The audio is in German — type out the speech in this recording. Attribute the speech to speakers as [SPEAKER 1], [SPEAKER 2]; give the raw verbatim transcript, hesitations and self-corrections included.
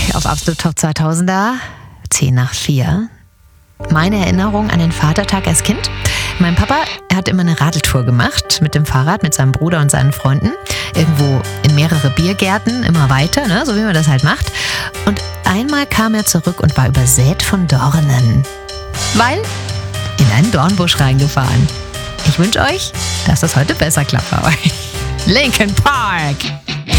[SPEAKER 1] auf Absolut Top zweitausender, zehn nach vier. Meine Erinnerung an den Vatertag als Kind. Mein Papa, er hat immer eine Radeltour gemacht mit dem Fahrrad, mit seinem Bruder und seinen Freunden. Irgendwo in mehrere Biergärten, immer weiter, ne? So wie man das halt macht. Und einmal kam er zurück und war übersät von Dornen. Weil in einen Dornbusch reingefahren. Ich wünsche euch, dass das heute besser klappt bei euch. Linkin Park!